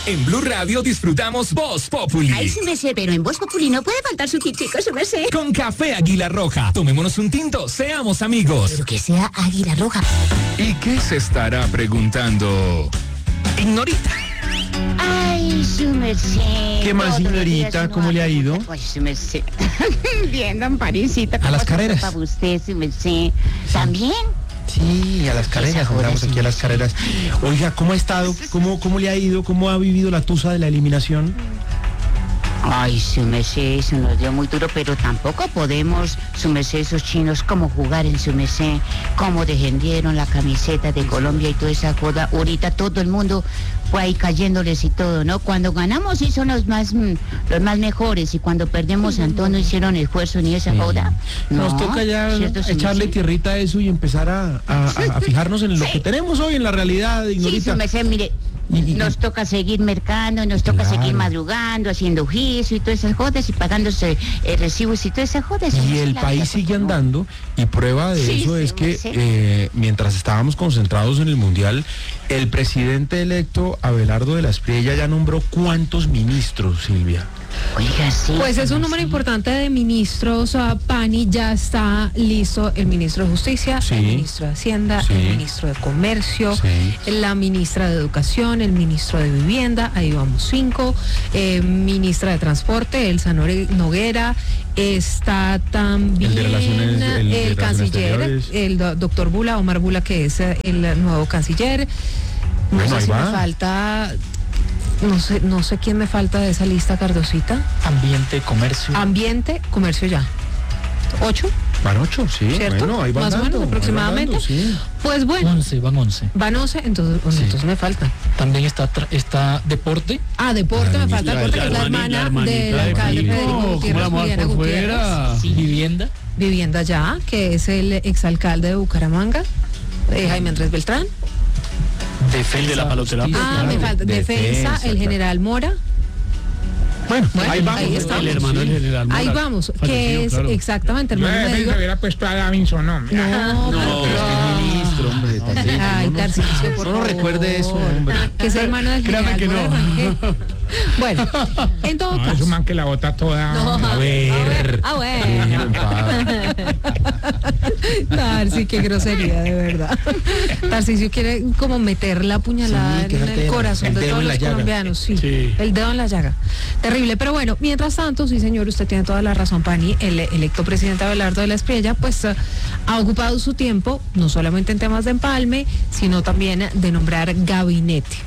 En Blue Radio disfrutamos Voz Populi. Ay, sí me sé, pero en Voz Populi no puede faltar su tintico, sí me sé. Con café Águila Roja. Tomémonos un tinto, seamos amigos. Pero que sea Águila Roja. ¿Y qué se estará preguntando Ignorita? Ay, su merced. ¿Qué más, señorita? ¿Cómo le ha ido? Ay, su merced. Bien, don Parisita. A las carreras. Para usted, su merced. ¿También? Sí, a las carreras, andamos aquí a las carreras. Oiga, ¿cómo ha estado? ¿Cómo le ha ido? ¿Cómo ha vivido la tusa de la eliminación? Ay, su merced, eso nos dio muy duro, pero tampoco podemos, su merced, esos chinos, cómo jugar en su merced, cómo defendieron la camiseta de Colombia y toda esa joda. Ahorita todo el mundo fue ahí cayéndoles y todo, ¿no? Cuando ganamos sí son los más mejores, y cuando perdemos entonces no hicieron esfuerzo ni esa joda. Nos No, toca ya ¿cierto, su echarle merced? tierrita a eso y empezar a fijarnos en lo que tenemos hoy, en la realidad, Sí, Ignorita. su merced, mire, nos toca seguir mercando, nos toca Claro. seguir madrugando, haciendo juicio y todas esas jodas, y pagándose recibos y todas esas jodas. Y el país sigue andando, y prueba de Sí, eso sí, es que sí. mientras estábamos concentrados en el Mundial, el presidente electo Abelardo de la Espriella ya nombró ¿cuántos ministros, Silvia? Oiga, sí. Pues es un número importante de ministros. Pani, ya está listo el ministro de Justicia, Sí. el ministro de Hacienda, Sí. el ministro de Comercio, Sí. la ministra de Educación, el ministro de Vivienda, ahí vamos 5, ministra de Transporte, Elsa Noguera, está también El de Relaciones- el de Relaciones canciller, Exteriores. el doctor Bula, Omar Bula, que es el nuevo canciller. No Bueno, sé ahí si va. me falta... No sé quién me falta de esa lista, Cardosita. Ambiente, comercio. Ambiente, comercio ya. 8, Van 8, sí, ¿cierto? bueno, ahí van Más o dando, menos ahí van aproximadamente. dando, sí. Pues bueno, 11, van 11. van 11, entonces, Sí. entonces me falta. También está deporte. Deporte, me falta deporte, que es la hermana del alcalde Federico Gutiérrez, Juliana Gutiérrez. Sí. Vivienda. Vivienda ya, que es el exalcalde de Bucaramanga, Jaime Andrés Beltrán. Defensa. de la paloterapia. Me falta defensa, el claro. general Mora. Bueno, Bueno, ahí vamos. ahí ¿no? estamos. El hermano del general Mora. Ahí vamos, que Fallecido, es claro. exactamente hermano Yo médico. hubiera puesto a Davinson, hombre. No, Pero es que es ministro, hombre, Tarcisio, Ay, no, Tarcisio, por no favor. recuerde eso, hombre. Que es hermano del Créame general que no. Mora. Bueno, en todo No, es caso. un man que la bota toda. No, hombre. A ver. bueno. Tarsi, qué grosería, de verdad. Tarcisio quiere como meter la puñalada Sí, qué en el certera. corazón El de dedo todos en la los llaga. colombianos, sí. Sí. El dedo en la llaga. Terrible, pero bueno, mientras tanto, sí señor, usted tiene toda la razón, Pani, el electo presidente Abelardo de la Espriella, pues ha ocupado su tiempo, no solamente en temas de empalme, sino también de nombrar gabinete.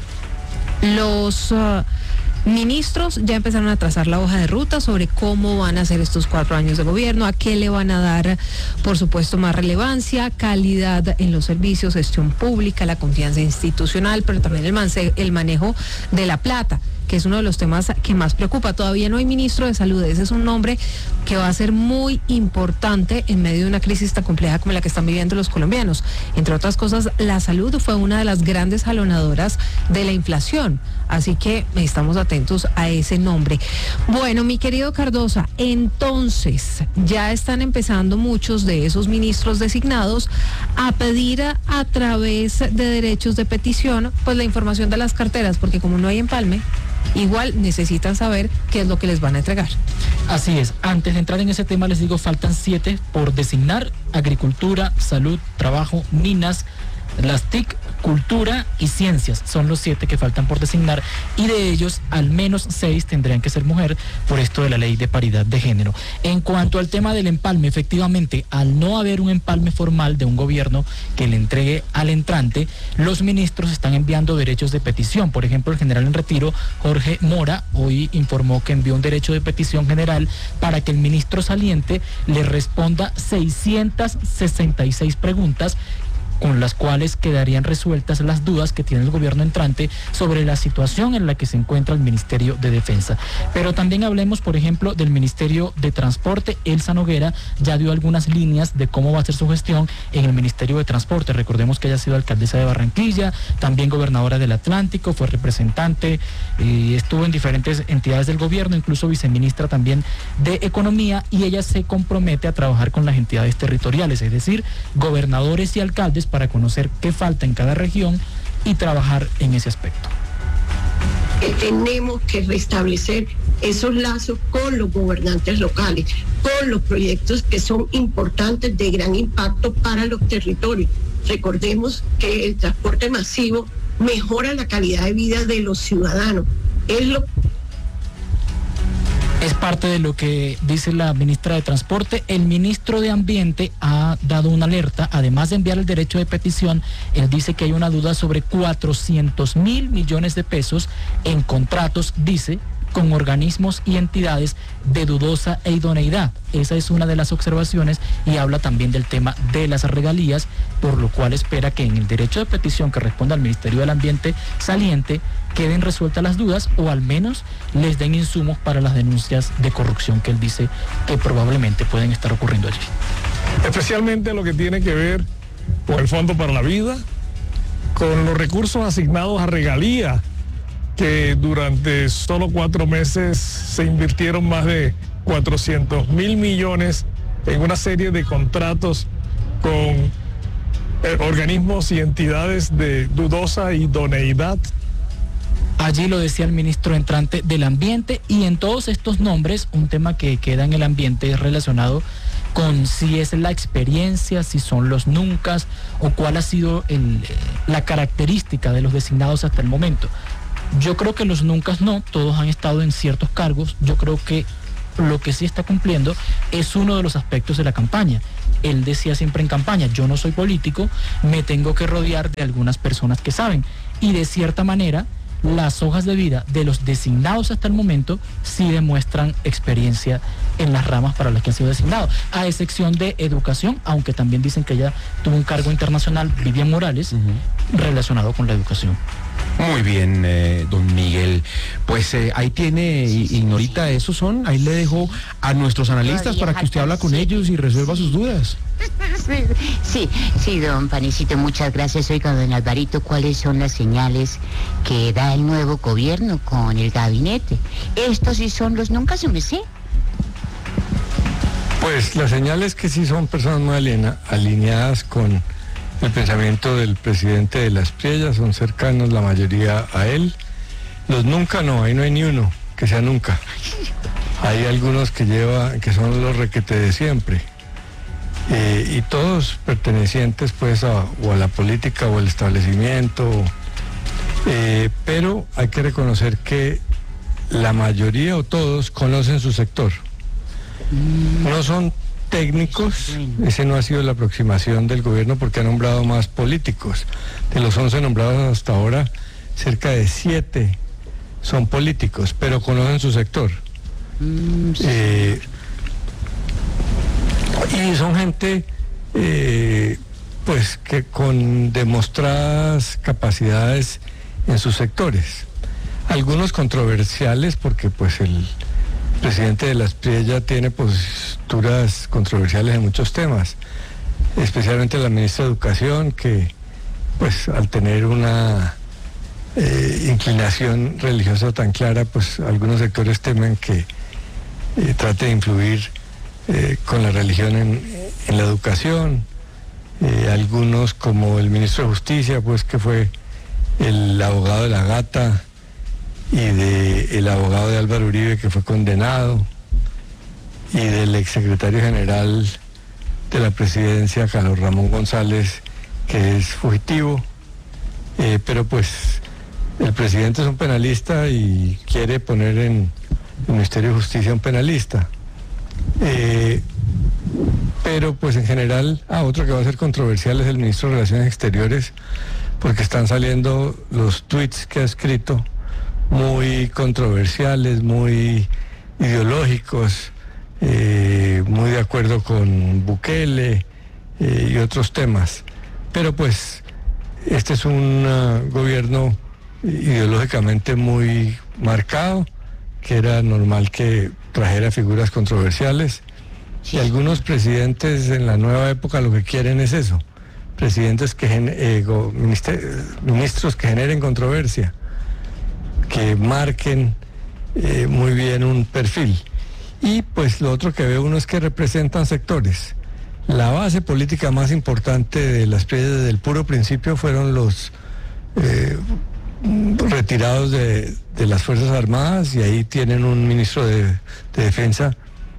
Los ministros ya empezaron a trazar la hoja de ruta sobre cómo van a ser estos 4 años de gobierno, a qué le van a dar, por supuesto, más relevancia, calidad en los servicios, gestión pública, la confianza institucional, pero también el manejo de la plata, que es uno de los temas que más preocupa. Todavía no hay ministro de salud. Ese es un nombre que va a ser muy importante en medio de una crisis tan compleja como la que están viviendo los colombianos. Entre otras cosas, la salud fue una de las grandes jalonadoras de la inflación. Así que estamos atentos a ese nombre. Bueno, mi querido Cardosa, entonces ya están empezando muchos de esos ministros designados a pedir a través de derechos de petición, pues la información de las carteras, porque como no hay empalme, igual necesitan saber qué es lo que les van a entregar. Así es. Antes de entrar en ese tema, les digo, faltan 7 por designar: agricultura, salud, trabajo, minas, las TIC, cultura y ciencias. Son los 7 que faltan por designar, y de ellos al menos 6 tendrían que ser mujer por esto de la ley de paridad de género. En cuanto al tema del empalme, efectivamente, al no haber un empalme formal de un gobierno que le entregue al entrante, los ministros están enviando derechos de petición. Por ejemplo, el general en retiro, Jorge Mora, hoy informó que envió un derecho de petición general para que el ministro saliente le responda 666 preguntas, con las cuales quedarían resueltas las dudas que tiene el gobierno entrante sobre la situación en la que se encuentra el Ministerio de Defensa. Pero también hablemos, por ejemplo, del Ministerio de Transporte. Elsa Noguera ya dio algunas líneas de cómo va a ser su gestión en el Ministerio de Transporte. Recordemos que ella ha sido alcaldesa de Barranquilla, también gobernadora del Atlántico, fue representante, estuvo en diferentes entidades del gobierno, incluso viceministra también de Economía, y ella se compromete a trabajar con las entidades territoriales, es decir, gobernadores y alcaldes, para conocer qué falta en cada región y trabajar en ese aspecto. que tenemos que restablecer esos lazos con los gobernantes locales, con los proyectos que son importantes, de gran impacto para los territorios. Recordemos que el transporte masivo mejora la calidad de vida de los ciudadanos. Es parte de lo que dice la ministra de Transporte. El ministro de Ambiente ha dado una alerta, además de enviar el derecho de petición. Él dice que hay una duda sobre 400.000 millones de pesos en contratos, dice, con organismos y entidades de dudosa e idoneidad. Esa es una de las observaciones, y habla también del tema de las regalías, por lo cual espera que en el derecho de petición que responda al Ministerio del Ambiente saliente queden resueltas las dudas, o al menos les den insumos para las denuncias de corrupción que él dice que probablemente pueden estar ocurriendo allí. Especialmente lo que tiene que ver con el Fondo para la Vida, con los recursos asignados a regalía, que durante solo 4 meses se invirtieron más de 400.000 millones en una serie de contratos con organismos y entidades de dudosa idoneidad. Allí lo decía el ministro entrante del Ambiente, y en todos estos nombres, un tema que queda en el ambiente es relacionado con si es la experiencia, si son los nuncas, o cuál ha sido la característica de los designados hasta el momento. Yo creo que los nuncas no, todos han estado en ciertos cargos. Yo creo que lo que sí está cumpliendo es uno de los aspectos de la campaña. Él decía siempre en campaña: yo no soy político, me tengo que rodear de algunas personas que saben. Y de cierta manera, las hojas de vida de los designados hasta el momento sí demuestran experiencia en las ramas para las que han sido designados, a excepción de educación, aunque también dicen que ella tuvo un cargo internacional, Vivian Morales, relacionado con la educación. Muy bien, don Miguel. Pues ahí tiene, Ignorita, esos son. Ahí le dejo a nuestros analistas para que usted habla con ellos y resuelva sus dudas. Sí, don Panecito, muchas gracias. Oiga, don Alvarito, ¿cuáles son las señales que da el nuevo gobierno con el gabinete? Estos sí son los nunca, se me sé. Pues las señales que sí son personas muy alineadas con el pensamiento del presidente de las Priellas, son cercanos la mayoría a él. Los nunca no, ahí no hay ni uno que sea nunca. Hay algunos que son los requete de siempre. Y todos pertenecientes pues o a la política o al establecimiento. Pero hay que reconocer que la mayoría o todos conocen su sector. No son técnicos, ese no ha sido la aproximación del gobierno, porque ha nombrado más políticos. De los 11 nombrados hasta ahora, cerca de 7 son políticos, pero conocen su sector. Y son gente pues que con demostradas capacidades en sus sectores. Algunos controversiales, porque pues el presidente de las Priellas tiene posturas controversiales en muchos temas, especialmente la ministra de Educación, que pues al tener una inclinación religiosa tan clara, pues algunos sectores temen que trate de influir con la religión en la educación. Algunos, como el ministro de Justicia, pues que fue el abogado de la Gata, y del abogado de Álvaro Uribe, que fue condenado, y del exsecretario general de la presidencia, Carlos Ramón González, que es fugitivo. Pero pues el presidente es un penalista y quiere poner en el Ministerio de Justicia un penalista. Pero pues en general, otro que va a ser controversial es el ministro de Relaciones Exteriores, porque están saliendo los tweets que ha escrito, muy controversiales, muy ideológicos, muy de acuerdo con Bukele y otros temas. Pero pues este es un gobierno ideológicamente muy marcado, que era normal que trajera figuras controversiales, y algunos presidentes en la nueva época lo que quieren es eso, presidentes ministros que generen controversia, que marquen muy bien un perfil. Y pues lo otro que ve uno es que representan sectores. La base política más importante de las Priellas desde el puro principio fueron los retirados de las Fuerzas Armadas, y ahí tienen un ministro de Defensa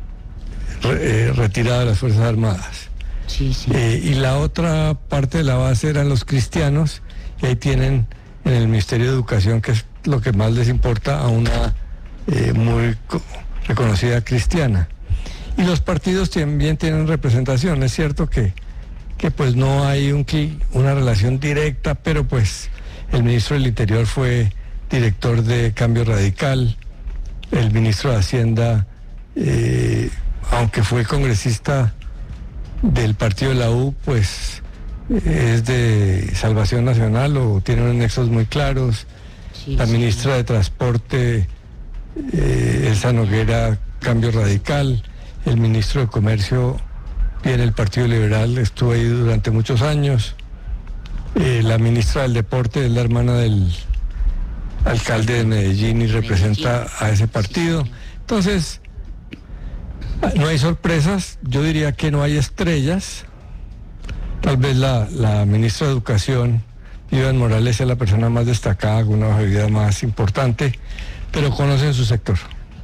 retirado de las Fuerzas Armadas. Sí, sí. Y la otra parte de la base eran los cristianos, y ahí tienen en el Ministerio de Educación, que es lo que más les importa, a una muy reconocida cristiana. Y los partidos también tienen representación. Es cierto que pues no hay una relación directa, pero pues el ministro del Interior fue director de Cambio Radical, el ministro de Hacienda, aunque fue congresista del partido de la U, pues es de Salvación Nacional o tiene unos nexos muy claros. Sí, La sí. ministra de Transporte, Elsa Noguera, Cambio Radical. El ministro de Comercio viene del Partido Liberal, estuvo ahí durante muchos años. La ministra del Deporte es la hermana del alcalde de Medellín y representa a ese partido. Entonces, no hay sorpresas, yo diría que no hay estrellas. Tal vez la ministra de Educación, Iván Morales, es la persona más destacada, con una hoja de vida más importante, pero conocen su sector.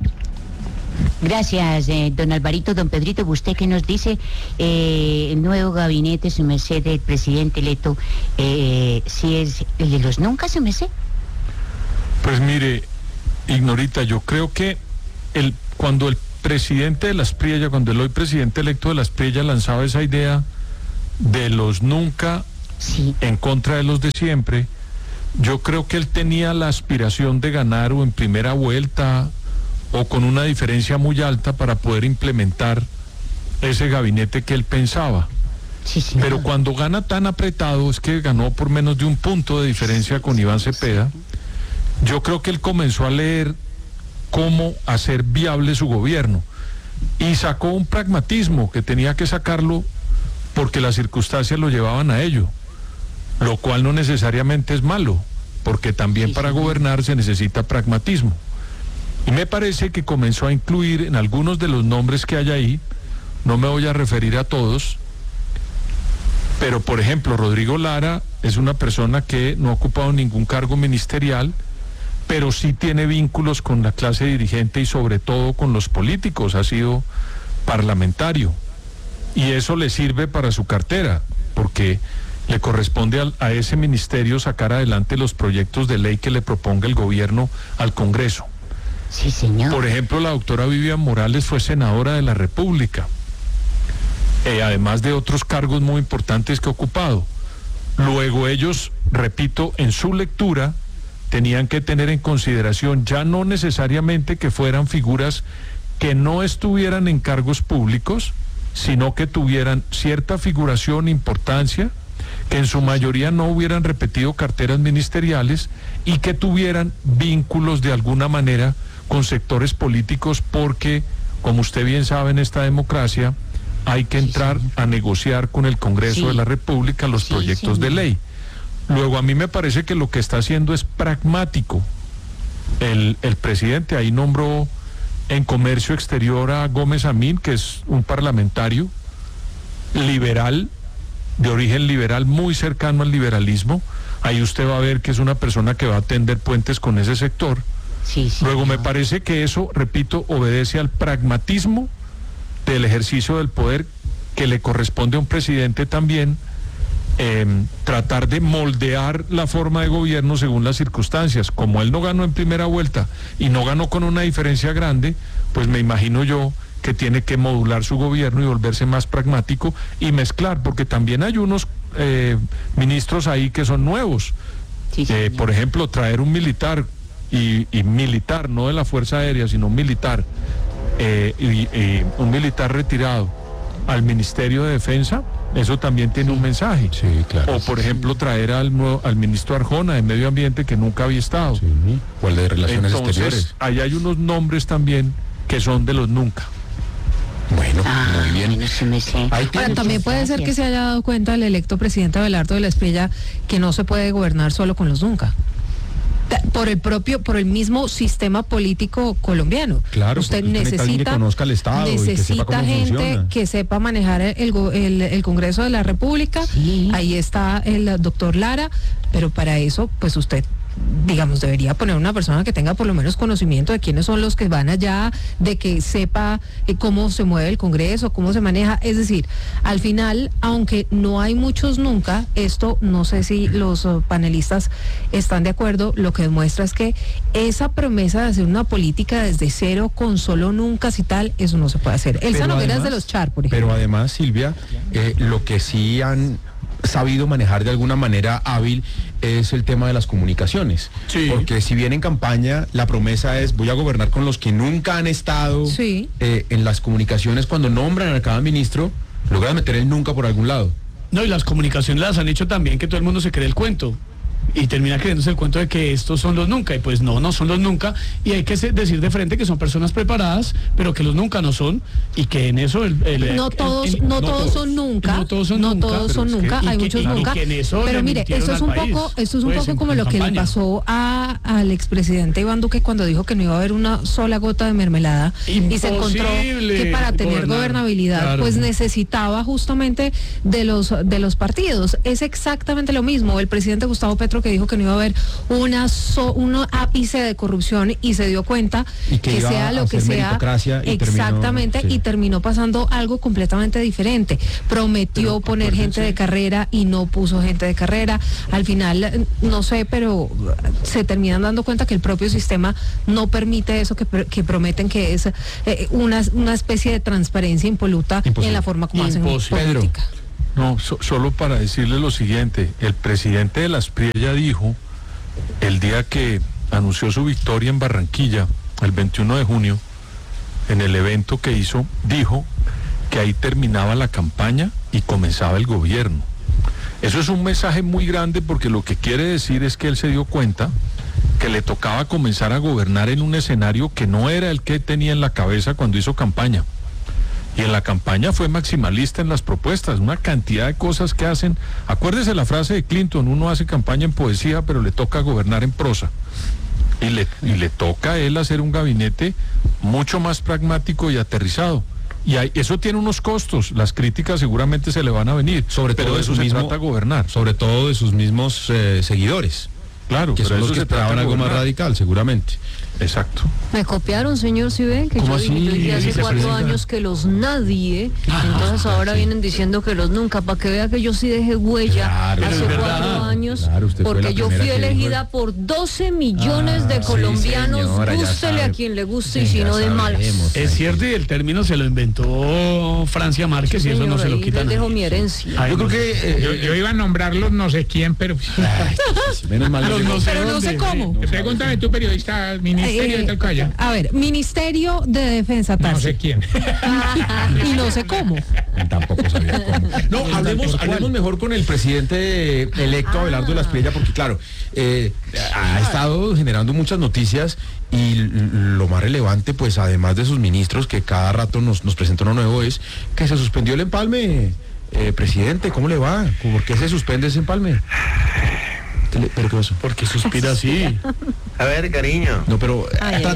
Gracias, don Alvarito. Don Pedrito, ¿usted qué nos dice? El nuevo gabinete, su merced, del presidente electo, ¿si es el de los nunca, su merced? Pues mire, Ignorita, yo creo que cuando el presidente de la Espriella, cuando el hoy presidente electo de la Espriella lanzaba esa idea de los nunca Sí. en contra de los de siempre, yo creo que él tenía la aspiración de ganar o en primera vuelta o con una diferencia muy alta para poder implementar ese gabinete que él pensaba. Sí, señor. Pero cuando gana tan apretado, es que ganó por menos de un punto de diferencia con Iván Cepeda, yo creo que él comenzó a leer cómo hacer viable su gobierno y sacó un pragmatismo que tenía que sacarlo porque las circunstancias lo llevaban a ello, lo cual no necesariamente es malo, porque también Sí, para señor. gobernar se necesita pragmatismo. Y me parece que comenzó a incluir en algunos de los nombres que hay ahí, no me voy a referir a todos, pero por ejemplo, Rodrigo Lara es una persona que no ha ocupado ningún cargo ministerial, pero sí tiene vínculos con la clase dirigente y sobre todo con los políticos, ha sido parlamentario. Y eso le sirve para su cartera, porque le corresponde a ese ministerio sacar adelante los proyectos de ley que le proponga el gobierno al Congreso. Sí, señor. Por ejemplo, la doctora Vivian Morales fue senadora de la República, además de otros cargos muy importantes que ha ocupado. Luego ellos, repito, en su lectura tenían que tener en consideración ya no necesariamente que fueran figuras que no estuvieran en cargos públicos, sino que tuvieran cierta figuración, importancia, que en su mayoría no hubieran repetido carteras ministeriales y que tuvieran vínculos de alguna manera con sectores políticos, porque, como usted bien sabe, en esta democracia hay que entrar a negociar con el Congreso de la República los proyectos de ley. Luego, a mí me parece que lo que está haciendo es pragmático. El presidente ahí nombró en Comercio Exterior a Gómez Amín, que es un parlamentario liberal, de origen liberal, muy cercano al liberalismo. Ahí usted va a ver que es una persona que va a tender puentes con ese sector. Sí, Luego me parece que eso, repito, obedece al pragmatismo del ejercicio del poder que le corresponde a un presidente también, tratar de moldear la forma de gobierno según las circunstancias. Como él no ganó en primera vuelta y no ganó con una diferencia grande, pues me imagino yo que tiene que modular su gobierno y volverse más pragmático y mezclar, porque también hay unos ministros ahí que son nuevos. Por ejemplo, traer un militar y militar, no de la Fuerza Aérea, sino militar, un militar retirado al Ministerio de Defensa, eso también tiene un mensaje. Sí, claro. O por ejemplo traer al ministro Arjona de Medio Ambiente, que nunca había estado. Sí, o el de Relaciones Entonces, Exteriores. ahí hay unos nombres también que son de los nunca. Bueno, muy bien. Bueno, sí me sé. Ahí Ahora, tiene- también puede ser que se haya dado cuenta el electo presidente Abelardo de la Espriella que no se puede gobernar solo con los nunca. Por el mismo sistema político colombiano. Claro, usted porque necesita alguien que conozca el Estado y que sepa necesita cómo gente funciona. que sepa manejar el Congreso de la República. Sí. Ahí está el doctor Lara, pero para eso, pues usted digamos, debería poner una persona que tenga por lo menos conocimiento de quiénes son los que van allá, de que sepa cómo se mueve el Congreso, cómo se maneja. Es decir, al final, aunque no hay muchos nunca, esto no sé si los panelistas están de acuerdo, lo que demuestra es que esa promesa de hacer una política desde cero con solo nunca y tal, eso no se puede hacer. Elsa Noguera es de los Char, por ejemplo. Pero además, Silvia, lo que sí han sabido manejar de alguna manera hábil es el tema de las comunicaciones. Sí. Porque si bien en campaña la promesa es voy a gobernar con los que nunca han estado, sí, en las comunicaciones cuando nombran a cada ministro, logran meter el nunca por algún lado. No, y las comunicaciones las han hecho también que todo el mundo se cree el cuento. Y termina creyéndose el cuento de que estos son los nunca, y pues no son los nunca, y hay que decir de frente que son personas preparadas, pero que los nunca no son, y que en eso no todos son nunca, hay muchos nunca, pero mire, esto es un poco como lo que le pasó al expresidente Iván Duque cuando dijo que no iba a haber una sola gota de mermelada, y se encontró que para tener gobernabilidad pues necesitaba justamente de los partidos. Es exactamente lo mismo. El presidente Gustavo Petro, que dijo que no iba a haber un ápice de corrupción, y se dio cuenta que sea lo que sea, exactamente, y terminó pasando algo completamente diferente. Prometió poner gente de carrera y no puso gente de carrera. Al final, no sé, pero se terminan dando cuenta que el propio sistema no permite eso que prometen, que es una especie de transparencia impoluta en la forma como hacen política. No, solo para decirle lo siguiente, el presidente de la Aspriella dijo, el día que anunció su victoria en Barranquilla, el 21 de junio, en el evento que hizo, dijo que ahí terminaba la campaña y comenzaba el gobierno. Eso es un mensaje muy grande, porque lo que quiere decir es que él se dio cuenta que le tocaba comenzar a gobernar en un escenario que no era el que tenía en la cabeza cuando hizo campaña. Y en la campaña fue maximalista en las propuestas, una cantidad de cosas que hacen. Acuérdese la frase de Clinton: uno hace campaña en poesía, pero le toca gobernar en prosa. Y le toca a él hacer un gabinete mucho más pragmático y aterrizado. Y eso tiene unos costos, las críticas seguramente se le van a venir, pero de eso se trata gobernar. Sobre todo de sus mismos seguidores. Claro, que son los que esperaban algo más radical, seguramente. Exacto. Me copiaron, señor, ¿sí ven? Que yo dije hace 4 años que los nadie, entonces ahora vienen diciendo que los nunca, para que vea que yo sí dejé huella hace 4 años, porque yo fui elegida por 12 millones de colombianos, gústele a quien le guste, y si no de malas. Es cierto, y el término se lo inventó Francia Márquez, y eso no se lo quitan. Dejo mi herencia. Yo creo que yo iba a nombrarlos no sé quién, pero menos mal. Pero no sé cómo. Pregúntame tú, periodista, Ministerio de Talcaya. A ver, Ministerio de Defensa. No sé quién. Y no sé cómo. Tampoco sabía cómo. No, hablemos mejor con el presidente electo, Abelardo de la Aspriella, porque claro, ha estado generando muchas noticias, y lo más relevante, pues además de sus ministros, que cada rato nos presenta uno nuevo, es que se suspendió el empalme. Presidente, ¿cómo le va? ¿Por qué se suspende ese empalme? ¿Pero qué pasó? ¿Por qué suspira así? A ver, cariño. No, pero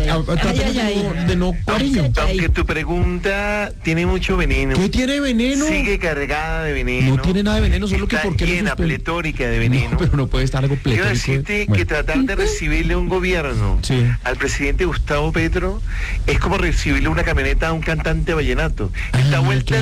de no cariño. Aunque tu pregunta tiene mucho veneno. ¿Qué tiene veneno? Sigue cargada de veneno. No tiene nada de veneno, solo que porque llena, pletórica de veneno. No, pero no puede estar algo pletórico. Quiero decirte que tratar de recibirle un gobierno al presidente Gustavo Petro es como recibirle una camioneta a un cantante vallenato. Está vuelta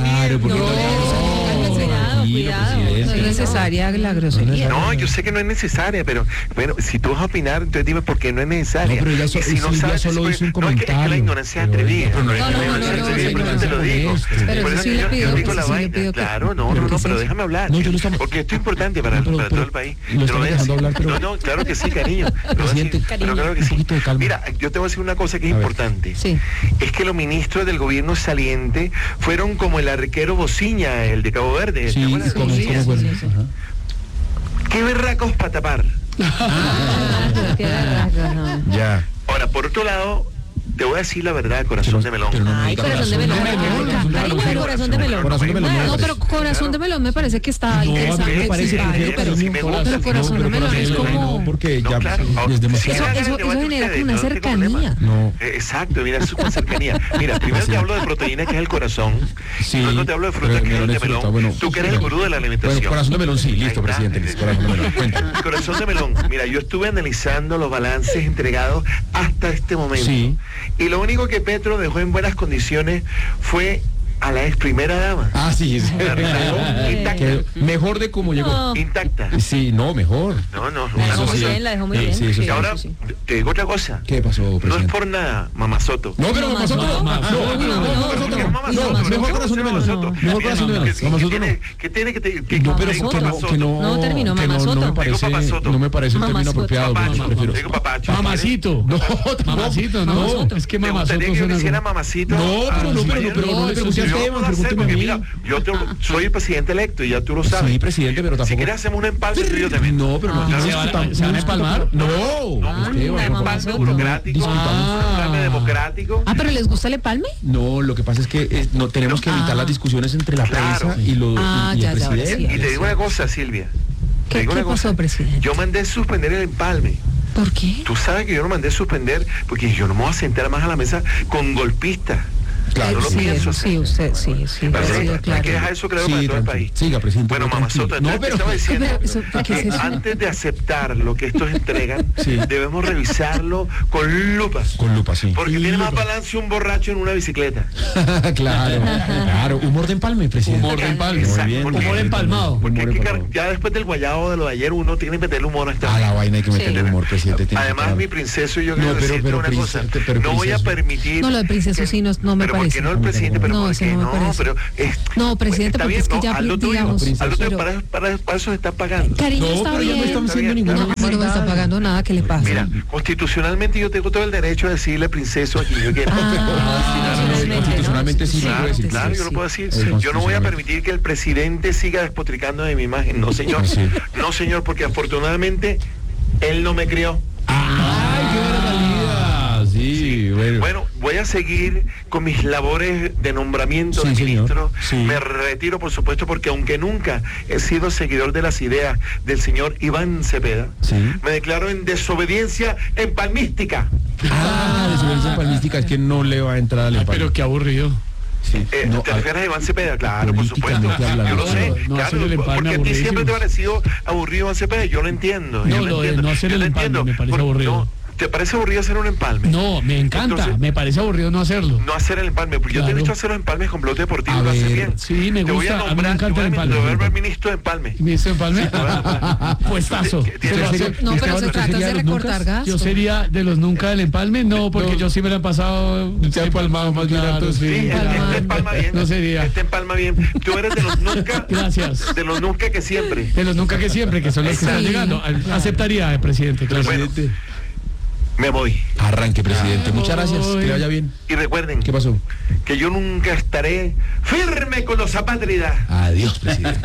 Cuidado, no es necesaria la grosería. No, yo sé que no es necesaria, pero bueno, si tú vas a opinar, entonces dime por qué no es necesaria. No, pero ella si no sabes, solo hizo un comentario. No, es que la ignorancia es atrevida. No, te lo digo. Pero eso sí le pido. Claro, no, pero déjame hablar. Porque esto es importante para todo el país. Lo estamos dejando hablar, pero... No, claro que sí, cariño. Presidente, pero claro que sí. Mira, yo te voy a decir una cosa que es importante. Es que los ministros del gobierno saliente fueron como el arquero Bociña, el de Cabo Verde. Sí, ¿cómo fue? Qué berracos para tapar. Ya. Ahora, por otro lado, te voy a decir la verdad, corazón de melón. Ay, corazón de melón. Corazón de melón. No, pero corazón de melón me parece que está interesante. Me parece pero corazón de melón es como... Porque ya es demasiado. Eso genera como una cercanía. No. Exacto, mira, es una cercanía. Mira, primero te hablo de proteína, que es el corazón. Sí. Luego te hablo de fruta, que es el de melón. Bueno, tú que eres el gurú de la alimentación. Bueno, corazón de melón, sí, listo, presidente. Corazón de melón, cuéntame. Corazón de melón. Mira, yo estuve analizando los balances entregados hasta este momento. Sí. Y lo único que Petro dejó en buenas condiciones fue a la ex primera dama. Ah, sí. La dejó intacta. Mejor de cómo llegó. Intacta. Sí, no, mejor. No. La dejó muy bien, la dejó muy bien. Sí, Y ahora, te digo otra cosa. ¿Qué pasó, presidente? No es por nada, Mamazoto. No, pero Mamazoto no. Mejor corazón de melón. Mejor corazón de melón. Mamazoto no. ¿Qué tiene que no, pero que no. No terminó, Mamazoto. No me parece un término apropiado. Digo papacho. Mamacito. No, Mamacito, no. Es que Mamazoto que yo le hiciera mamacito. No, pero no le pregunté al tema, pregúnteme a mí. Mira, yo soy el presidente electo y ya tú lo sabes. Sí, presidente, pero tampoco. Si quieres hacemos un empalme, yo también. No, pero no. ¿Se van a empalmar? No. Un empalme burocrático, un empalme democrático. Ah, pero ¿les gusta el empalme? No, lo que pasa es que no tenemos que evitar las discusiones entre la prensa y el presidente. Y te digo una cosa, Silvia. ¿Qué pasó, presidente? Yo mandé suspender el empalme. ¿Por qué? Tú sabes que yo no mandé suspender porque yo no me voy a sentar más a la mesa con golpistas. Claro, no lo pienso. Sí, usted, sí. Hay que dejar eso claro para todo el país. Siga, presidente. Bueno, Mamazoto, no, pero estaba diciendo que antes de aceptar lo que estos entregan, debemos revisarlo con lupas. Con lupas, sí. Porque tiene más balance un borracho en una bicicleta. Claro. Humor de empalme, presidente. Humor de empalme. Muy bien. Humor empalmado. Porque ya después del guayabo de lo de ayer, uno tiene que meterle humor a esta. A la vaina hay que meterle humor, presidente. Además, mi princeso, yo quiero decirte una cosa. No voy a permitir. No, lo de princeso sí no me parece. Porque no el presidente, pero no, porque no, pero no, presidente, porque es que ya digamos, para eso se está pagando. Cariño, está bien. No estamos haciendo ninguna. No me está pagando nada, ¿qué le pasa? Mira, constitucionalmente yo tengo todo el derecho a decirle princeso a quien yo quiera. Constitucionalmente sí. Claro, yo lo puedo decir. Yo no voy a permitir que el presidente siga despotricando de mi imagen. No, señor. No, señor, porque afortunadamente él no me crió. ¡Ay, qué barbaridad! Sí, bueno, voy a seguir con mis labores de nombramiento de ministro. Me retiro, por supuesto, porque aunque nunca he sido seguidor de las ideas del señor Iván Cepeda, me declaro en desobediencia empalmística. Desobediencia empalmística es que no le va a entrar al empalme. Pero qué aburrido. ¿Te refieres a Iván Cepeda? Claro, por supuesto. Yo lo sé. Claro, porque a ti siempre te ha parecido aburrido IvánCepeda. Yo lo entiendo. No hacer el empalme me parece aburrido. ¿Te parece aburrido hacer un empalme? No, me encanta. Entonces, me parece aburrido no hacerlo. No hacer el empalme. Yo te he visto hacer los empalmes con Blog Deportivo. Lo haces bien. Sí, me gusta. A mí me encanta el empalme. Te voy a ver ministro de empalme. ¿Ministro de empalme? Puestazo. No, pero se trata de recortar gastos. Yo sería de los nunca del empalme. No, porque yo sí me lo he pasado. Se ha empalmado más bien. Este empalma bien. No sería. Este empalma bien. Tú eres de los nunca. Gracias. De los nunca que siempre. De los nunca que siempre, que son los que están llegando. Aceptaría, presidente. Presidente. Me voy. Arranque, presidente. Muchas gracias. Que le vaya bien. Y recuerden. ¿Qué pasó? Que yo nunca estaré firme con los apátridas. Adiós, presidente.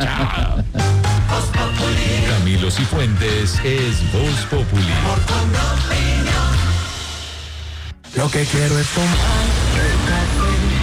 Camilo Cifuentes es Voz Populi. Lo que quiero es tomar café.